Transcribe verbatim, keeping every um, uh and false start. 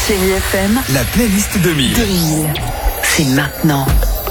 Chérie F M, La playlist deux mille. deux mille. C'est maintenant.